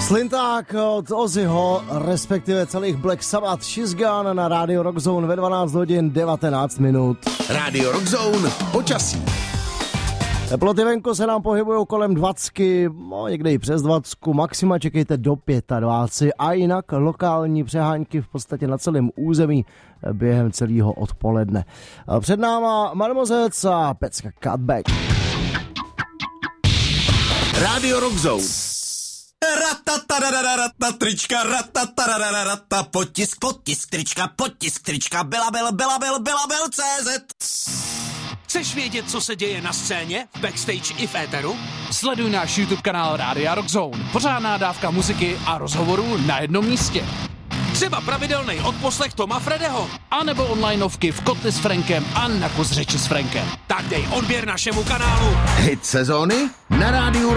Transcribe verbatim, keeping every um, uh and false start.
Slinták od Ozzyho, respektive celých Black Sabbath, She's Gone na rádio Rockzone ve dvanáct hodin devatenáct minut. Rádio Rockzone, počasí. Teploty venku se nám pohybují kolem dvacet, no někde i přes dvacet, maxima čekejte do dvacet pět a jinak lokální přehánky v podstatě na celém území během celého odpoledne. Před náma Marmozec a pecka Cutback. Rádio Rockzone. Ratataradararatata, trička, ratataradararatata, potisk, potisk, trička, potisk, trička, Bylabel, Bylabel, Bylabel, C Z. Chceš vědět, co se děje na scéně, backstage i v éteru? Sleduj náš YouTube kanál Rádia Rockzone. Pořádná dávka muziky a rozhovorů na jednom místě. Třeba pravidelný odposlech Toma Fredeho. A nebo onlineovky v Kotli s Frankem a na kus řeči s Frankem. Tak dej odběr našemu kanálu. Hit sezóny na rádiu